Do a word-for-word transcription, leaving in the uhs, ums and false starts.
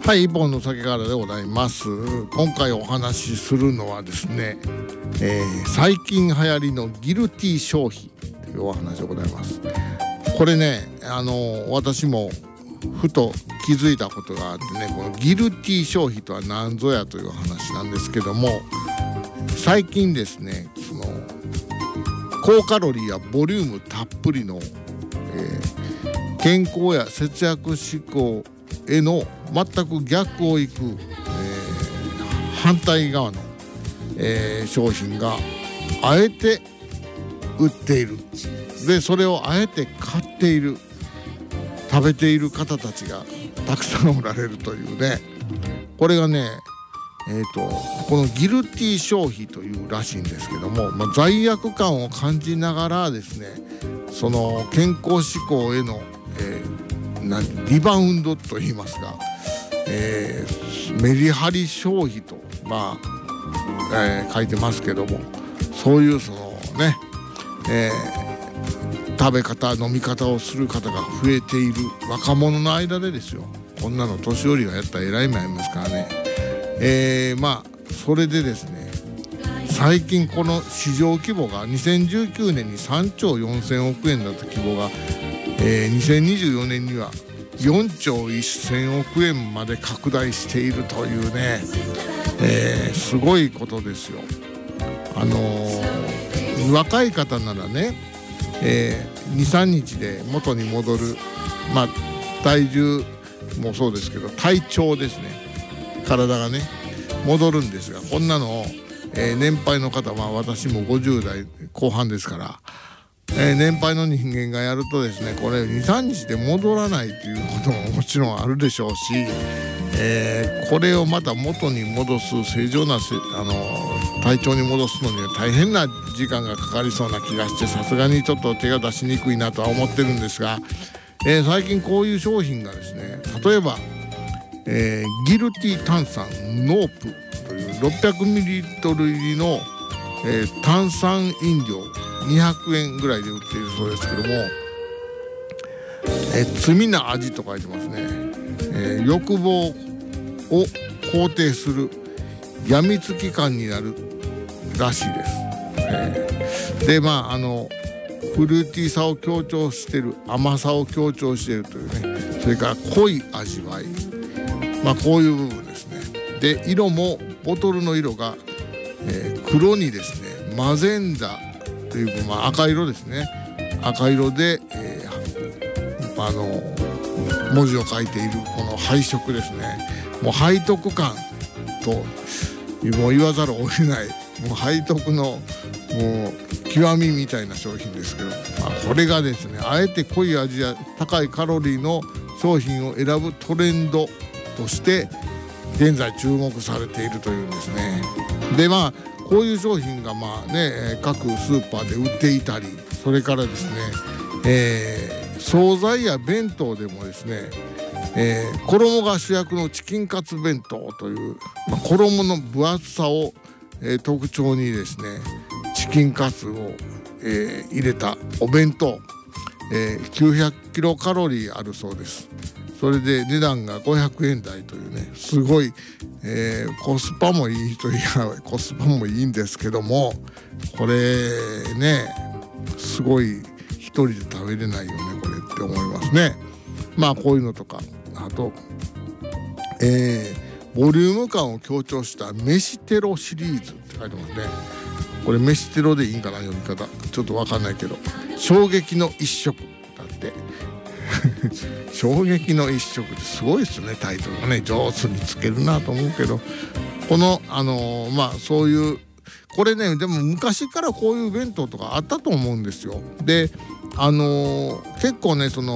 はい、一本の酒からでございます。今回お話しするのはですね、えー、最近流行りのギルティー消費というお話でございます。これね、あの私もふと気づいたことがあってね、このギルティー消費とは何ぞやという話なんですけども、最近ですね、その高カロリーやボリュームたっぷりの、えー、健康や節約志向への全く逆をいく、えー、反対側の、えー、商品があえて売っている。でそれをあえて買っている、食べている方たちがたくさんおられるというね。これがね、えーと、このギルティー消費というらしいんですけども、まあ、罪悪感を感じながらですね、その健康志向への、えー、なリバウンドといいますか、えー、メリハリ消費と、まあえー、書いてますけども、そういうそのね、えー、食べ方飲み方をする方が増えている若者の間でですよ。こんなの年寄りがやったらえらい目ありますからね。えー、まあそれでですね、最近この市場規模がにせんじゅうきゅうねんにさんちょうよんせんおくえんだった規模が、えー、にせんにじゅうよねんにはよんちょうせんおくえんまで拡大しているというね、えー、すごいことですよ。あのー、若い方ならね、えー、にさんにちで元に戻る、まあ体重もそうですけど体調ですね、体がね戻るんですが、こんなのを、えー、年配の方、まあ私もごじゅうだいこう半ですから、えー、年配の人間がやるとですね、これにさんにちで戻らないということももちろんあるでしょうし、えー、これをまた元に戻す正常なせあの体調に戻すのには大変な時間がかかりそうな気がして、さすがにちょっと手が出しにくいなとは思ってるんですが、えー、最近こういう商品がですね、例えばえー、ギルティ炭酸ノープという ろっぴゃくミリリットル 入りの、えー、炭酸飲料にひゃくえんぐらいで売っているそうですけども、えー、罪な味と書いてますね。えー、欲望を肯定するやみつき感になるらしいです。えー、でまああのフルーティーさを強調している、甘さを強調しているというね、それから濃い味わい、まあこういう部分ですね。で色もボトルの色が、えー、黒にですねマゼンダという、まあ、赤色ですね。赤色で、えー、あの文字を書いているこの配色ですね。もう背徳感ともう言わざるを得ない、もう背徳のもう極みみたいな商品ですけど、まあ、これがですね、あえて濃い味や高いカロリーの商品を選ぶトレンドとして現在注目されているというんですね。でまあこういう商品がまあね、各スーパーで売っていたり、それからですね、えー、惣菜や弁当でもですね、えー、衣が主役のチキンカツ弁当という、まあ、衣の分厚さを、えー、特徴にですね、チキンカツを、えー、入れたお弁当、えー、きゅうひゃくキロカロリーあるそうです。それで値段がごひゃくえん台というね、すごい、えー、コスパもいいといやコスパもいいんですけども、これねすごい一人で食べれないよねこれって思いますね。まあこういうのとか、あと、えー、ボリューム感を強調した飯テロシリーズって書いてますね。これ飯テロでいいんかな、読み方ちょっと分かんないけど、衝撃の一食だって衝撃の一食ってすごいですよね。タイトルがね上手につけるなと思うけど、このあのー、まあそういうこれね、でも昔からこういう弁当とかあったと思うんですよ。であのー、結構ねその